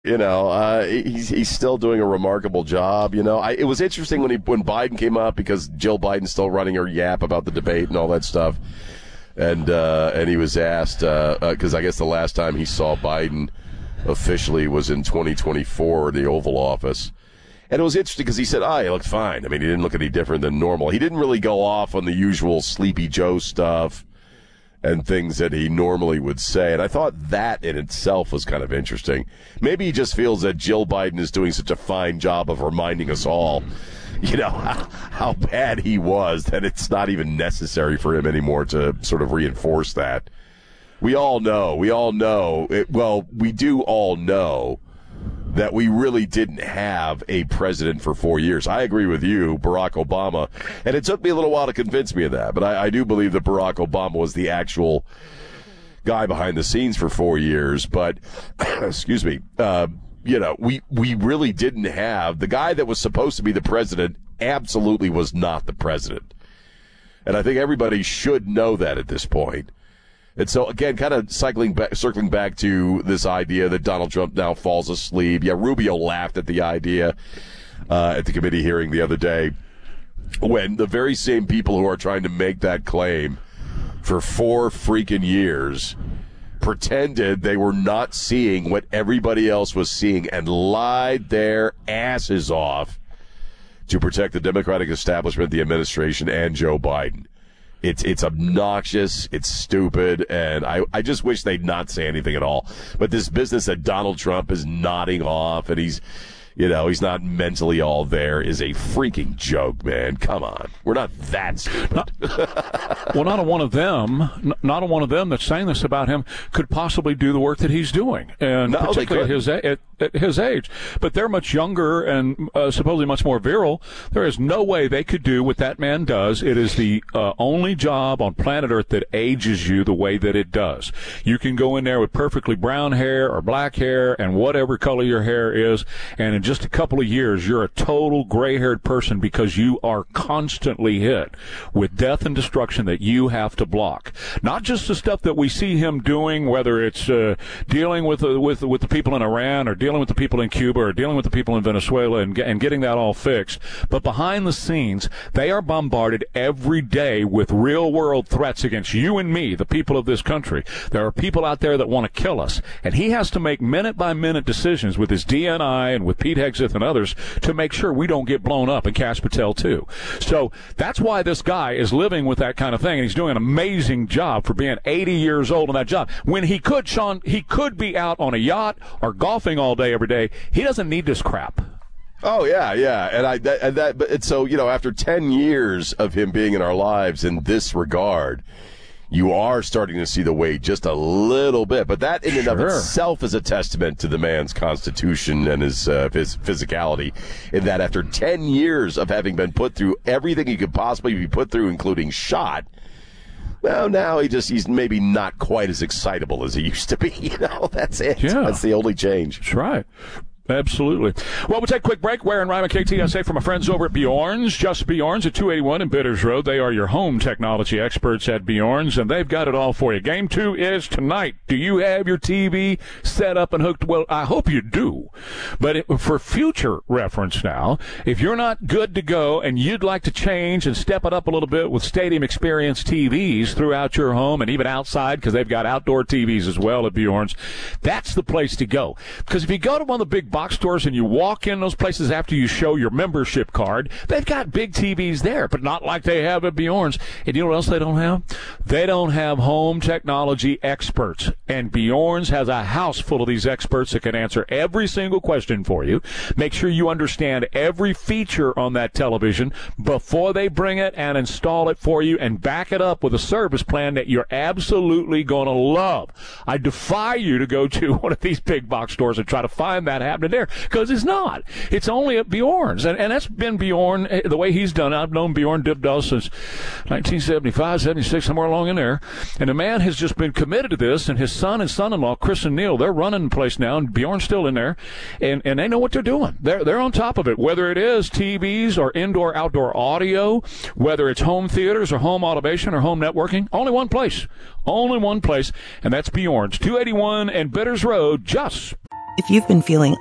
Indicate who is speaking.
Speaker 1: He's still doing a remarkable job. It was interesting when Biden came up because Jill Biden's still running her yap about the debate and all that stuff, and he was asked because I guess the last time he saw Biden officially was in 2024 in the Oval Office, and it was interesting because he said, he looked fine. I mean, he didn't look any different than normal. He didn't really go off on the usual Sleepy Joe stuff and things that he normally would say. And I thought that in itself was kind of interesting. Maybe he just feels that Jill Biden is doing such a fine job of reminding us all, how bad he was, that it's not even necessary for him anymore to sort of reinforce that. We do all know that we really didn't have a president for 4 years. I agree with you, Barack Obama, and it took me a little while to convince me of that, but I do believe that Barack Obama was the actual guy behind the scenes for 4 years, but, excuse me, we really didn't have, the guy that was supposed to be the president absolutely was not the president. And I think everybody should know that at this point. And so, again, kind of circling back to this idea that Donald Trump now falls asleep. Yeah, Rubio laughed at the idea at the committee hearing the other day when the very same people who are trying to make that claim for 4 freaking years pretended they were not seeing what everybody else was seeing and lied their asses off to protect the Democratic establishment, the administration, and Joe Biden. It's obnoxious, it's stupid, and I just wish they'd not say anything at all. But this business that Donald Trump is nodding off and he's not mentally all there is a freaking joke, man. Come on. We're not that stupid.
Speaker 2: Not a one of them that's saying this about him could possibly do the work that he's doing, and particularly at his age. But they're much younger and supposedly much more virile. There is no way they could do what that man does. It is the only job on planet Earth that ages you the way that it does. You can go in there with perfectly brown hair or black hair and whatever color your hair is, and in just a couple of years, you're a total gray-haired person because you are constantly hit with death and destruction that you have to block. Not just the stuff that we see him doing, whether it's dealing with the people in Iran or dealing with the people in Cuba or dealing with the people in Venezuela and getting that all fixed, but behind the scenes, they are bombarded every day with real-world threats against you and me, the people of this country. There are people out there that want to kill us, and he has to make minute-by-minute decisions with his DNI and with Pete Hegseth and others to make sure we don't get blown up, and Kash Patel too. So that's why this guy is living with that kind of thing, and he's doing an amazing job for being 80 years old on that job. When he could, Sean, he could be out on a yacht or golfing all day, every day. He doesn't need this crap.
Speaker 1: Oh, yeah. And so, after 10 years of him being in our lives in this regard, you are starting to see the weight just a little bit. But that in and of itself is a testament to the man's constitution and his physicality, in that after 10 years of having been put through everything he could possibly be put through, including shot, well, now he's maybe not quite as excitable as he used to be. That's it. Yeah. That's the only change.
Speaker 2: That's right. Absolutely. Well, we'll take a quick break. Ware and Ryman, KTSA, from my friends over at Bjorn's. Just Bjorn's at 281 in Bitters Road. They are your home technology experts at Bjorn's, and they've got it all for you. Game 2 is tonight. Do you have your TV set up and hooked? Well, I hope you do. But for future reference now, if you're not good to go and you'd like to change and step it up a little bit with Stadium Experience TVs throughout your home and even outside, because they've got outdoor TVs as well at Bjorn's, that's the place to go. Because if you go to one of the big box stores and you walk in those places after you show your membership card, they've got big TVs there, but not like they have at Bjorn's. And you know what else they don't have? They don't have home technology experts. And Bjorn's has a house full of these experts that can answer every single question for you, make sure you understand every feature on that television before they bring it and install it for you, and back it up with a service plan that you're absolutely going to love. I defy you to go to one of these big box stores and try to find that happening there, because it's not. It's only at Bjorn's, and that's been Bjorn, the way he's done it. I've known Bjorn Dibdahl since 1975, 76, somewhere along in there, and the man has just been committed to this, and his son and son-in-law, Chris and Neil, they're running the place now, and Bjorn's still in there, and they know what they're doing. They're on top of it, whether it is TVs or indoor-outdoor audio, whether it's home theaters or home automation or home networking. Only one place, and that's Bjorn's, 281 and Bitters Road. Just
Speaker 3: If you've been feeling